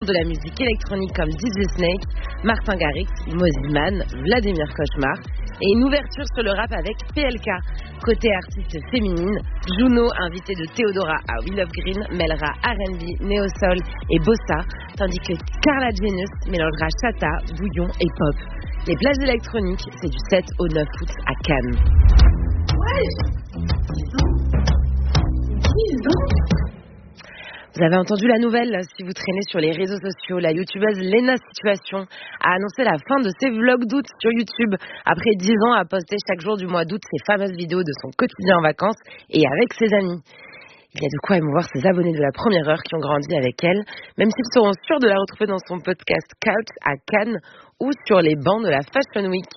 de la musique électronique comme DJ Snake, Martin Garrix, Mosiman, Vladimir Cauchemar et une ouverture sur le rap avec PLK. Côté artiste féminine, Juno, invitée de Theodora à We Love Green, mêlera R&B, Neo-Soul et Bossa, tandis que Carla Genius mélangera chata, bouillon et pop. Les plages électroniques, c'est du 7 au 9 août à Cannes. Vous avez entendu la nouvelle, si vous traînez sur les réseaux sociaux, la youtubeuse Lena Situation a annoncé la fin de ses vlogs d'août sur YouTube. Après 10 ans à poster chaque jour du mois d'août ses fameuses vidéos de son quotidien en vacances et avec ses amis. Il y a de quoi émouvoir ses abonnés de la première heure qui ont grandi avec elle, même s'ils seront sûrs de la retrouver dans son podcast Couch à Cannes ou sur les bancs de la Fashion Week.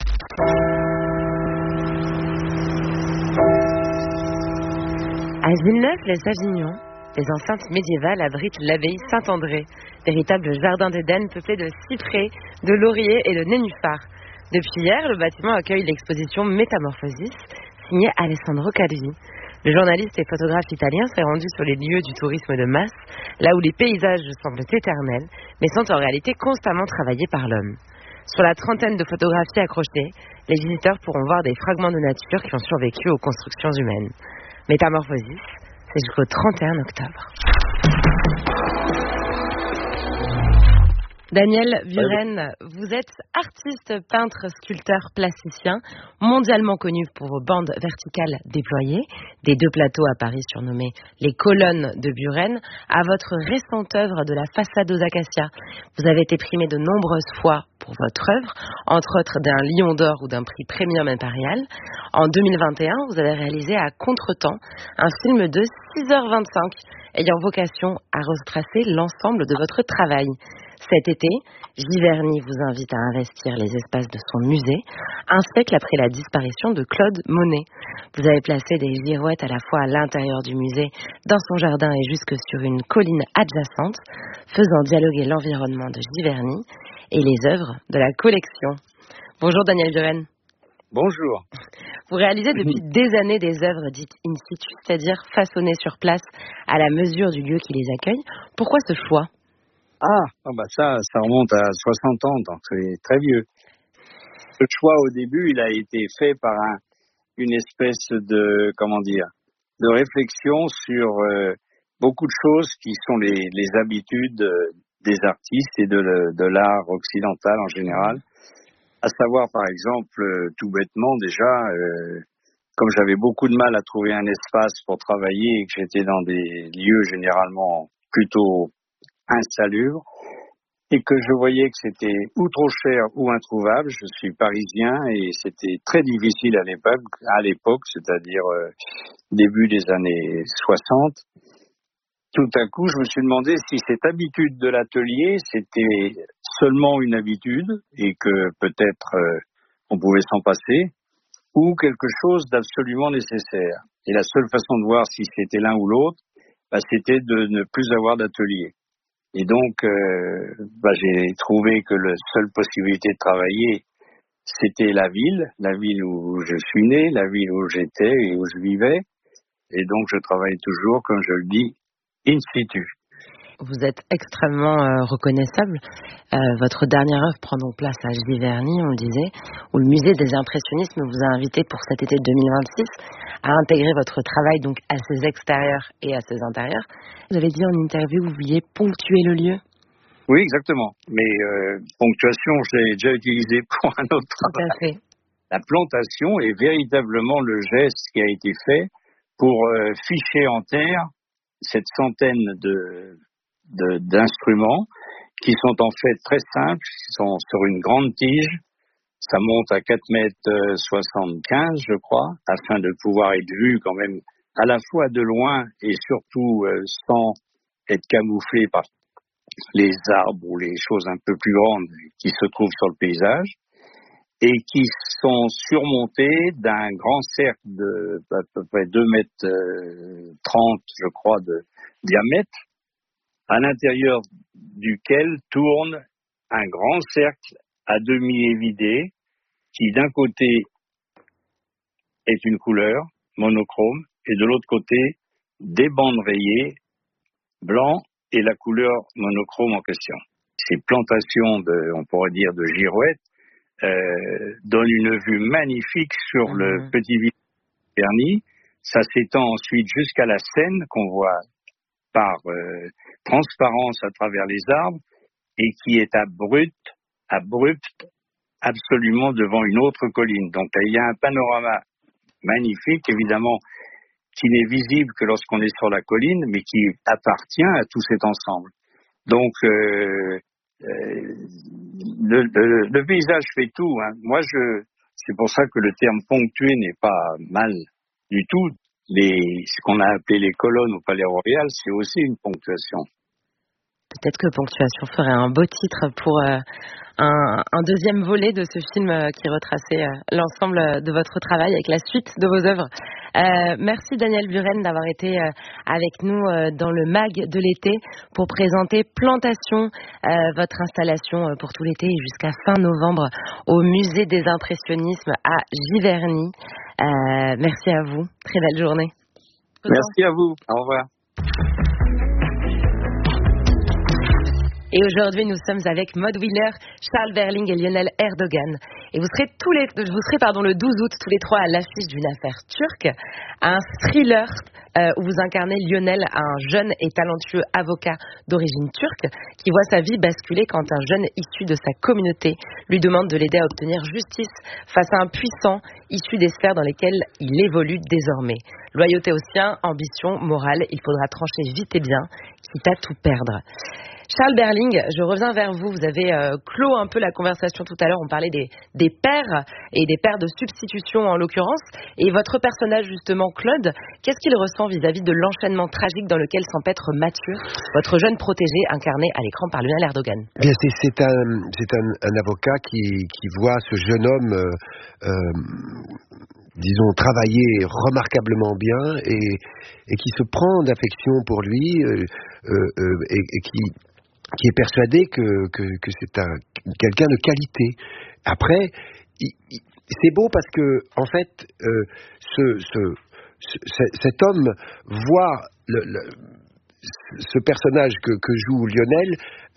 À Villeneuve-les-Avignon, les enceintes médiévales abritent l'abbaye Saint-André, véritable jardin d'Éden peuplé de cyprès, de lauriers et de nénuphars. Depuis hier, le bâtiment accueille l'exposition Métamorphosis, signée Alessandro Calvi. Le journaliste et photographe italien s'est rendu sur les lieux du tourisme de masse, là où les paysages semblent éternels, mais sont en réalité constamment travaillés par l'homme. Sur la trentaine de photographies accrochées, les visiteurs pourront voir des fragments de nature qui ont survécu aux constructions humaines. Métamorphosis, c'est jusqu'au 31 octobre. Daniel Buren, vous êtes artiste, peintre, sculpteur, plasticien, mondialement connu pour vos bandes verticales déployées, des 2 plateaux à Paris surnommés les colonnes de Buren, à votre récente œuvre de la façade aux acacias. Vous avez été primé de nombreuses fois pour votre œuvre, entre autres d'un Lion d'or ou d'un prix Premium Impérial. En 2021, vous avez réalisé à Contretemps un film de 6h25 ayant vocation à retracer l'ensemble de votre travail. Cet été, Giverny vous invite à investir les espaces de son musée, un siècle après la disparition de Claude Monet. Vous avez placé des girouettes à la fois à l'intérieur du musée, dans son jardin et jusque sur une colline adjacente, faisant dialoguer l'environnement de Giverny et les œuvres de la collection. Bonjour Daniel Buren. Bonjour. Vous réalisez depuis des années des œuvres dites in situ, c'est-à-dire façonnées sur place à la mesure du lieu qui les accueille. Pourquoi ce choix ? Ça remonte à 60 ans, donc c'est très vieux. Le choix au début, il a été fait par une espèce de, de réflexion sur beaucoup de choses qui sont les habitudes des artistes et de l'art occidental en général. À savoir, par exemple, tout bêtement déjà, comme j'avais beaucoup de mal à trouver un espace pour travailler et que j'étais dans des lieux généralement plutôt insalubre et que je voyais que c'était ou trop cher ou introuvable. Je suis parisien et c'était très difficile à l'époque, c'est-à-dire début des années 60. Tout à coup, je me suis demandé si cette habitude de l'atelier, c'était seulement une habitude et que peut-être on pouvait s'en passer, ou quelque chose d'absolument nécessaire. Et la seule façon de voir si c'était l'un ou l'autre, c'était de ne plus avoir d'atelier. Et donc, j'ai trouvé que la seule possibilité de travailler, c'était la ville où je suis né, la ville où j'étais et où je vivais. Et donc, je travaille toujours, comme je le dis, in situ. Vous êtes extrêmement reconnaissable. Votre dernière œuvre prend donc place à Giverny, on le disait, où le musée des impressionnismes vous a invité pour cet été 2026 à intégrer votre travail donc à ses extérieurs et à ses intérieurs. Vous avez dit en interview que vous vouliez ponctuer le lieu. Oui, exactement. Mais ponctuation, je l'ai déjà utilisé pour un autre travail. Tout à fait. La plantation est véritablement le geste qui a été fait pour ficher en terre cette centaine d'instruments qui sont en fait très simples, qui sont sur une grande tige. Ça monte à 4,75 m, je crois, afin de pouvoir être vu quand même à la fois de loin et surtout sans être camouflé par les arbres ou les choses un peu plus grandes qui se trouvent sur le paysage et qui sont surmontés d'un grand cercle de à peu près 2,30 m, je crois, de diamètre, à l'intérieur duquel tourne un grand cercle à demi évidé qui d'un côté est une couleur monochrome et de l'autre côté des bandes rayées blanc et la couleur monochrome en question. Ces plantations on pourrait dire de girouettes, donnent une vue magnifique sur le petit village de Berny. Ça s'étend ensuite jusqu'à la Seine qu'on voit par transparence à travers les arbres et qui est abrupte absolument devant une autre colline. Donc il y a un panorama magnifique, évidemment, qui n'est visible que lorsqu'on est sur la colline, mais qui appartient à tout cet ensemble. Donc le paysage fait tout. Hein. Moi, c'est pour ça que le terme ponctué n'est pas mal du tout. Ce qu'on a appelé les colonnes au Palais Royal, c'est aussi une ponctuation. Peut-être que ponctuation ferait un beau titre pour un deuxième volet de ce film qui retraçait l'ensemble de votre travail avec la suite de vos œuvres. Merci Daniel Buren d'avoir été avec nous dans le MAG de l'été pour présenter Plantation, votre installation pour tout l'été et jusqu'à fin novembre au Musée des Impressionnismes à Giverny. Merci à vous. Très belle journée. Merci à vous. Au revoir. Et aujourd'hui, nous sommes avec Maud Wheeler, Charles Berling et Lionel Erdogan. Et vous serez le 12 août tous les trois à l'affiche d'une affaire turque, un thriller où vous incarnez Lionel, un jeune et talentueux avocat d'origine turque qui voit sa vie basculer quand un jeune issu de sa communauté lui demande de l'aider à obtenir justice face à un puissant issu des sphères dans lesquelles il évolue désormais. Loyauté aux siens, ambition, morale, il faudra trancher vite et bien, quitte à tout perdre. Charles Berling, je reviens vers vous. Vous avez clos un peu la conversation tout à l'heure. On parlait des pères et des pères de substitution en l'occurrence. Et votre personnage justement, Claude, qu'est-ce qu'il ressent vis-à-vis de l'enchaînement tragique dans lequel s'empêtre Mathieu, votre jeune protégé incarné à l'écran par Lionel Erdogan? Bien, c'est un avocat qui voit ce jeune homme, disons, travailler remarquablement bien et qui se prend d'affection pour lui et qui est persuadé que c'est quelqu'un de qualité. Après, c'est beau parce que en fait, cet homme voit ce personnage que joue Lionel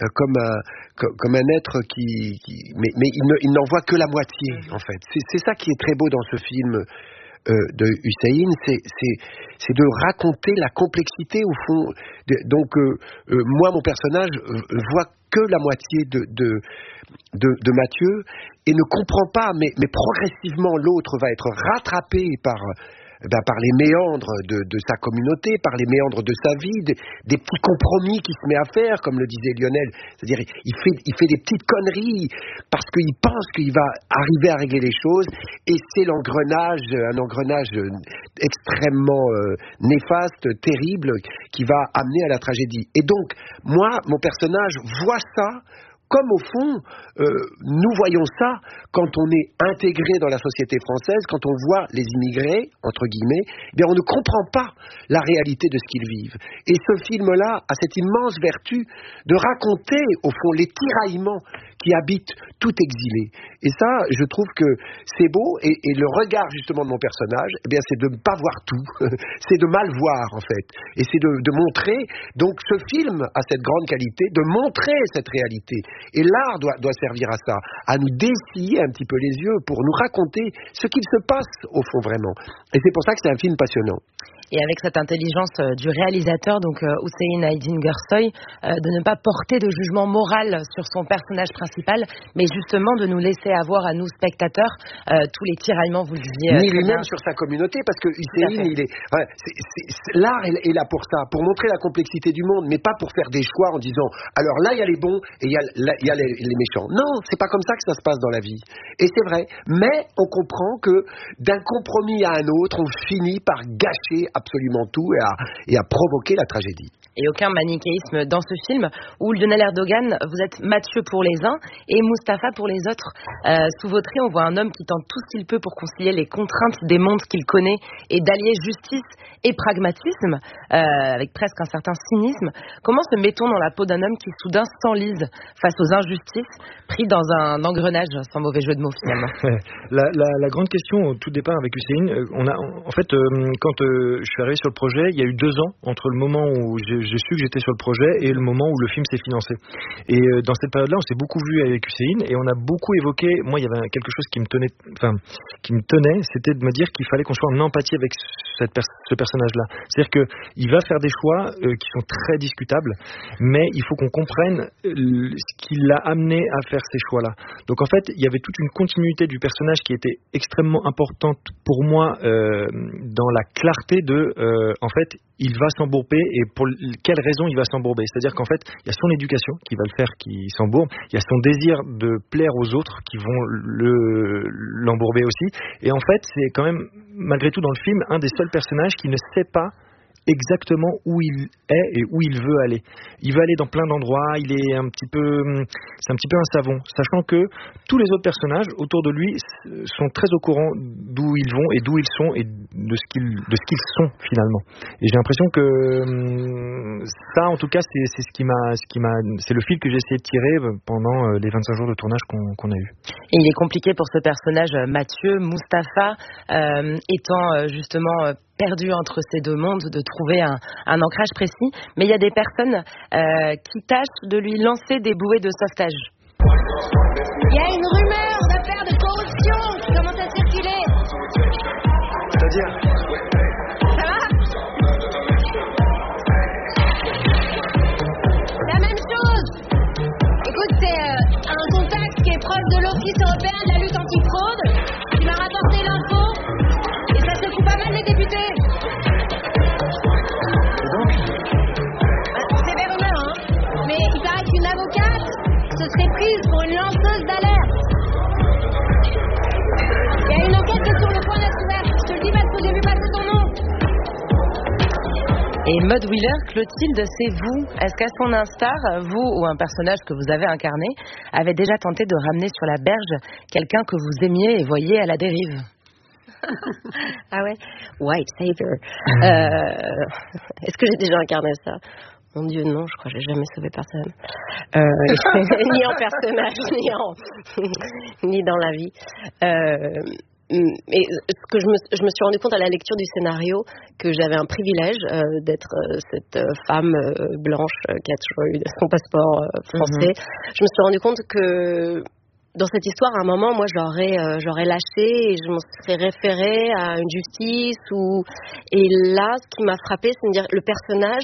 comme un être mais il n'en voit que la moitié en fait. C'est ça qui est très beau dans ce film de Hussein, c'est de raconter la complexité au fond. Donc moi, mon personnage voit que la moitié de Mathieu et ne comprend pas, mais progressivement l'autre va être rattrapé par les méandres de sa communauté, par les méandres de sa vie, des petits compromis qu'il se met à faire, comme le disait Lionel. C'est-à-dire, il fait des petites conneries parce qu'il pense qu'il va arriver à régler les choses, et c'est un engrenage extrêmement néfaste, terrible, qui va amener à la tragédie. Et donc, moi, mon personnage voit ça comme au fond, nous voyons ça quand on est intégré dans la société française, quand on voit les immigrés, entre guillemets, eh bien on ne comprend pas la réalité de ce qu'ils vivent. Et ce film-là a cette immense vertu de raconter, au fond, les tiraillements qui habitent tout exilé. Et ça, je trouve que c'est beau, et le regard justement de mon personnage, eh bien, c'est de ne pas voir tout, c'est de mal voir en fait, et c'est de montrer, donc ce film a cette grande qualité de montrer cette réalité, et l'art doit servir à ça, à nous dessiller un petit peu les yeux pour nous raconter ce qu'il se passe au fond vraiment, et c'est pour ça que c'est un film passionnant. Et avec cette intelligence du réalisateur, donc Hüseyin Aydin Gürsoy, de ne pas porter de jugement moral sur son personnage principal, mais justement de nous laisser avoir à nous spectateurs tous les tiraillements, vous le disiez. Ni lui-même sur sa communauté, parce que Hüseyin, l'art est là pour ça, pour montrer la complexité du monde, mais pas pour faire des choix en disant, alors là il y a les bons et il y a les méchants. Non, c'est pas comme ça que ça se passe dans la vie. Et c'est vrai, mais on comprend que d'un compromis à un autre, on finit par gâcher absolument tout et à provoquer la tragédie. Et aucun manichéisme dans ce film où Lionel Erdogan, vous êtes Mathieu pour les uns et Mustapha pour les autres. Sous vos traits, on voit un homme qui tente tout ce qu'il peut pour concilier les contraintes des mondes qu'il connaît et d'allier justice et pragmatisme, avec presque un certain cynisme. Comment se met-on dans la peau d'un homme qui soudain s'enlise face aux injustices, pris dans un engrenage, sans mauvais jeu de mots finalement? La grande question au tout départ avec Hussein, quand je suis arrivé sur le projet, il y a eu 2 ans entre le moment où j'ai su que j'étais sur le projet et le moment où le film s'est financé. Et dans cette période-là, on s'est beaucoup vu avec Hussein et on a beaucoup évoqué. Moi, il y avait quelque chose qui me tenait, c'était de me dire qu'il fallait qu'on soit en empathie avec ce personnage-là. C'est-à-dire que il va faire des choix qui sont très discutables, mais il faut qu'on comprenne ce qui l'a amené à faire ces choix-là. Donc en fait, il y avait toute une continuité du personnage qui était extrêmement importante pour moi dans la clarté de, en fait, il va s'embourber et pour quelle raison il va s'embourber. C'est-à-dire qu'en fait, il y a son éducation qui va le faire qu'il s'embourbe, il y a son désir de plaire aux autres qui vont l'embourber aussi. Et en fait, c'est quand même, malgré tout dans le film, un des seuls personnages qui ne sait pas exactement où il est et où il veut aller. Il veut aller dans plein d'endroits, c'est un petit peu un savon, sachant que tous les autres personnages autour de lui sont très au courant d'où ils vont et d'où ils sont et de ce qu'ils sont finalement. Et j'ai l'impression que ça, en tout cas, c'est le fil que j'ai essayé de tirer pendant les 25 jours de tournage qu'on a eu. Et il est compliqué pour ce personnage Mathieu, Mustapha, étant justement perdu entre ces 2 mondes, de trouver un ancrage précis. Mais il y a des personnes qui tâchent de lui lancer des bouées de sauvetage. Il y a une rumeur d'affaires de corruption qui commence à circuler. C'est-à-dire ? Ça va ? La même chose. Écoute, c'est un contact qui est proche de l'Office européen de la lutte antifraude qui m'a rapporté l'info et ça secoue pas mal les députés. C'est des rumeurs, hein. Mais il paraît qu'une avocate se serait prise pour une lanceuse d'alerte. Il y a une enquête qui est sur le point d'être ouverte. Je te le dis parce que j'ai vu passer ton nom. Et Maud Wheeler, Clotilde, c'est vous. Est-ce qu'à son instar, vous ou un personnage que vous avez incarné, avez déjà tenté de ramener sur la berge quelqu'un que vous aimiez et voyiez à la dérive? Ah ouais, White Savior. Est-ce que j'ai déjà incarné ça? Mon Dieu, non, je crois que j'ai jamais sauvé personne. Ni en personnage, ni dans la vie. Et ce que je me suis rendu compte à la lecture du scénario, que j'avais un privilège d'être cette femme blanche qui a toujours eu son passeport français. Je me suis rendu compte que dans cette histoire, à un moment, moi, j'aurais lâché et je m'en serais référée à une justice. Et là, ce qui m'a frappée, c'est de dire le personnage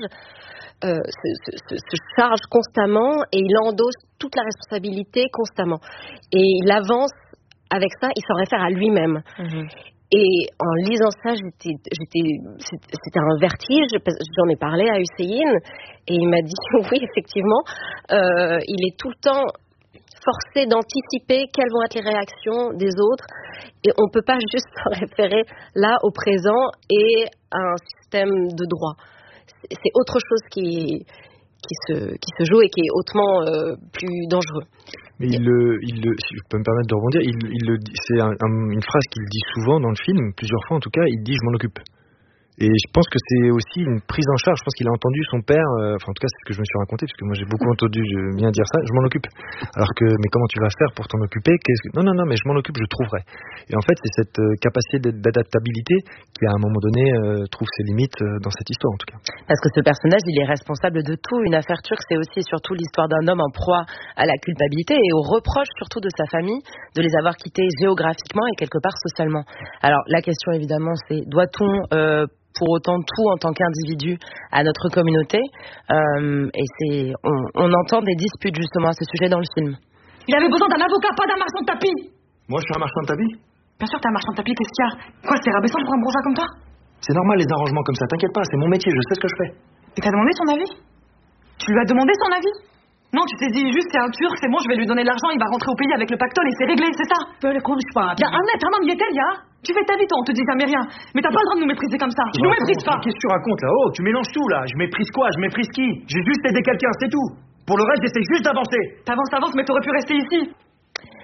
se charge constamment et il endosse toute la responsabilité constamment. Et il avance avec ça, il s'en réfère à lui-même. Et en lisant ça, c'était un vertige. J'en ai parlé à Hussein et il m'a dit oui, effectivement, il est tout le temps forcé d'anticiper quelles vont être les réactions des autres et on ne peut pas juste se référer là au présent et à un système de droit. C'est autre chose qui se joue et qui est hautement plus dangereux. Mais si je peux me permettre de rebondir, c'est une phrase qu'il dit souvent dans le film, plusieurs fois en tout cas, il dit « je m'en occupe ». Et je pense que c'est aussi une prise en charge. Je pense qu'il a entendu son père, en tout cas c'est ce que je me suis raconté, parce que moi j'ai beaucoup entendu bien dire ça, je m'en occupe. Alors que, mais comment tu vas faire pour t'en occuper? Non, mais je m'en occupe, je trouverai. Et en fait c'est cette capacité d'adaptabilité qui à un moment donné trouve ses limites dans cette histoire en tout cas. Parce que ce personnage il est responsable de tout. Une affaire turque c'est aussi surtout l'histoire d'un homme en proie à la culpabilité et aux reproches surtout de sa famille de les avoir quittés géographiquement et quelque part socialement. Alors la question évidemment c'est doit-on pour autant tout en tant qu'individu à notre communauté et on entend des disputes justement à ce sujet dans le film. Il avait besoin d'un avocat, pas d'un marchand de tapis. Moi je suis un marchand de tapis? Bien sûr t'es un marchand de tapis, qu'est-ce qu'il y a? Quoi, c'est rabaissant pour un bourgeois comme toi? C'est normal les arrangements comme ça, t'inquiète pas, c'est mon métier, je sais ce que je fais. Et t'as demandé son avis? Tu lui as demandé son avis? Non, tu t'es dit juste c'est un turc, c'est bon, je vais lui donner de l'argent, il va rentrer au pays avec le pactole et c'est réglé, c'est ça? Je le compte pas. Bien, Annette, un homme, il était, tu fais ta vie, toi, on te dit jamais rien. Mais t'as pas le droit de nous mépriser comme ça. Je nous méprise pas. Qu'est-ce que tu racontes là? Oh, tu mélanges tout là. Je méprise quoi? Je méprise qui? J'ai juste aidé quelqu'un, c'est tout. Pour le reste, j'essaie juste d'avancer. T'avances, mais t'aurais pu rester ici.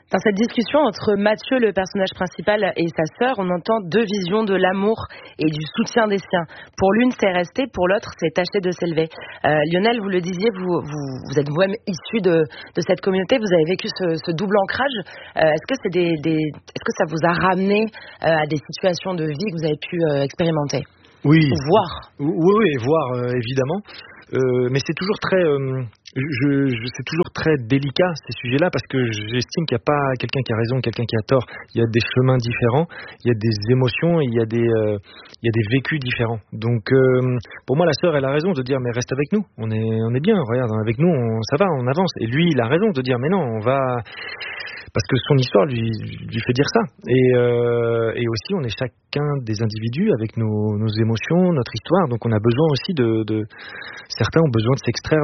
Dans cette discussion entre Mathieu, le personnage principal, et sa sœur, on entend deux visions de l'amour et du soutien des siens. Pour l'une, c'est rester, pour l'autre, c'est tâcher de s'élever. Lionel, vous le disiez, vous êtes vous-même issu de cette communauté, vous avez vécu ce double ancrage. Est-ce que est-ce que ça vous a ramené à des situations de vie que vous avez pu expérimenter? Oui. Ou voir. Oui, voir évidemment. Mais c'est toujours très, c'est toujours très délicat ces sujets-là parce que j'estime qu'il n'y a pas quelqu'un qui a raison, quelqu'un qui a tort. Il y a des chemins différents, il y a des émotions, il y a des vécus différents. Donc, pour moi, la sœur, elle a raison de dire mais reste avec nous, on est bien, regarde, avec nous, ça va, on avance. Et lui, il a raison de dire mais non, on va. Parce que son histoire lui fait dire ça. Et aussi, on est chacun des individus avec nos émotions, notre histoire. Donc, on a besoin aussi certains ont besoin de s'extraire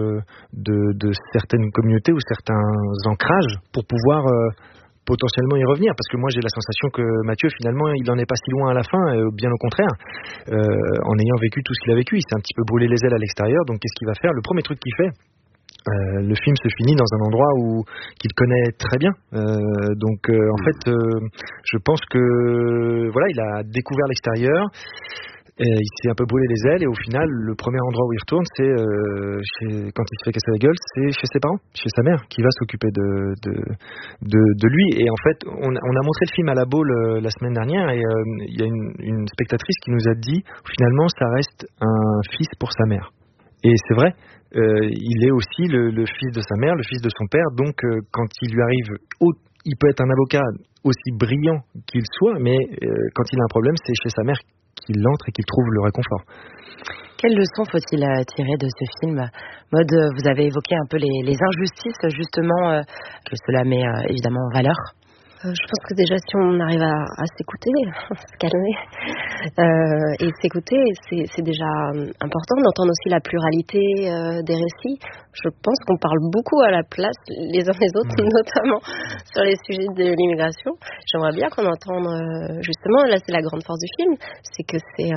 de certaines communautés ou certains ancrages pour pouvoir potentiellement y revenir. Parce que moi, j'ai la sensation que Mathieu, finalement, il n'en est pas si loin à la fin, bien au contraire. En ayant vécu tout ce qu'il a vécu, il s'est un petit peu brûlé les ailes à l'extérieur. Donc, qu'est-ce qu'il va faire? Le premier truc qu'il fait, le film se finit dans un endroit qu'il connaît très bien. En fait, je pense que voilà, il a découvert l'extérieur. Il s'est un peu brûlé les ailes et au final, le premier endroit où il retourne, c'est quand il se fait casser la gueule, c'est chez ses parents, chez sa mère, qui va s'occuper de lui. Et en fait, on a montré le film à la Baule la semaine dernière et il y a une spectatrice qui nous a dit, finalement, ça reste un fils pour sa mère. Et c'est vrai. Il est aussi le fils de sa mère, le fils de son père. Donc, quand il lui arrive, il peut être un avocat aussi brillant qu'il soit, mais quand il a un problème, c'est chez sa mère qu'il entre et qu'il trouve le réconfort. Quelle leçon faut-il tirer de ce film? Maud, vous avez évoqué un peu les injustices, justement, que cela met évidemment en valeur. Je pense que déjà, si on arrive à s'écouter, se calmer et s'écouter, c'est déjà important d'entendre aussi la pluralité des récits. Je pense qu'on parle beaucoup à la place les uns les autres, notamment sur les sujets de l'immigration. J'aimerais bien qu'on entende, justement, là c'est la grande force du film, c'est que c'est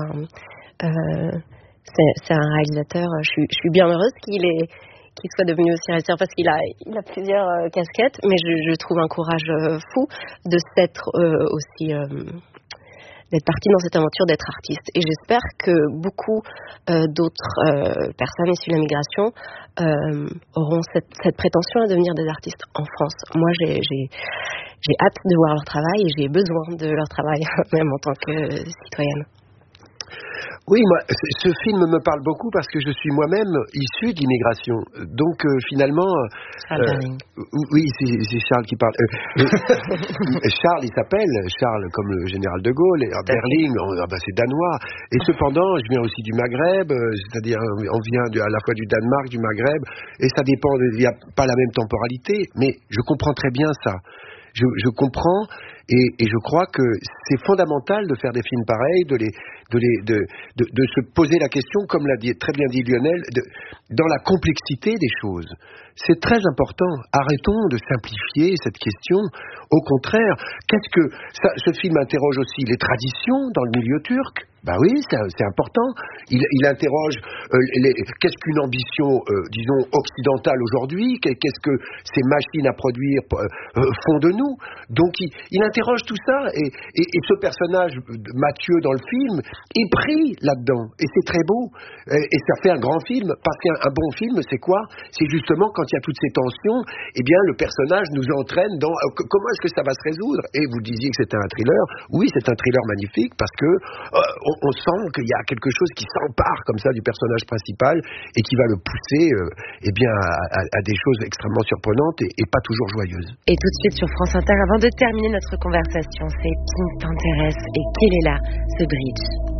un réalisateur, je suis bien heureuse qu'il soit devenu aussi réalisateur parce qu'il a plusieurs casquettes, mais je trouve un courage fou de s'être aussi d'être parti dans cette aventure d'être artiste. Et j'espère que beaucoup d'autres personnes issues de la migration auront cette prétention à devenir des artistes en France. Moi, j'ai hâte de voir leur travail et j'ai besoin de leur travail, même en tant que citoyenne. Oui, moi, ce film me parle beaucoup parce que je suis moi-même issu de l'immigration. Donc, finalement... oui, c'est Charles qui parle. Charles, il s'appelle Charles, comme le général de Gaulle. Et à Berlin, c'est danois. Et cependant, je viens aussi du Maghreb, c'est-à-dire on vient à la fois du Danemark, du Maghreb, et ça dépend, il n'y a pas la même temporalité, mais je comprends très bien ça. Je comprends et je crois que c'est fondamental de faire des films pareils, de se poser la question, comme l'a très bien dit Lionel, dans la complexité des choses. C'est très important. Arrêtons de simplifier cette question. Au contraire, ce film interroge aussi les traditions dans le milieu turc. Ben oui, c'est important. Il interroge qu'est-ce qu'une ambition, disons, occidentale aujourd'hui, qu'est-ce que ces machines à produire font de nous. Donc il interroge tout ça et ce personnage, Mathieu, dans le film, est pris là-dedans. Et c'est très beau. Et ça fait un grand film, parce qu'un bon film, c'est quoi? C'est justement quand il y a toutes ces tensions, eh bien le personnage nous entraîne dans comment est-ce que ça va se résoudre. Et vous disiez que c'était un thriller. Oui, c'est un thriller magnifique parce que on sent qu'il y a quelque chose qui s'empare comme ça du personnage principal et qui va le pousser à des choses extrêmement surprenantes et pas toujours joyeuses. Et tout de suite sur France Inter, avant de terminer notre conversation, c'est qui t'intéresse et quel est là ce bridge?